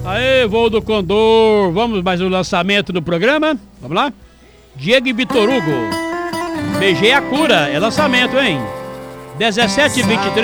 Aê, voo do Condor. Vamos mais um lançamento do programa. Vamos lá? Diego e Vitor Hugo. Beijei a cura. É lançamento, hein? 17h23.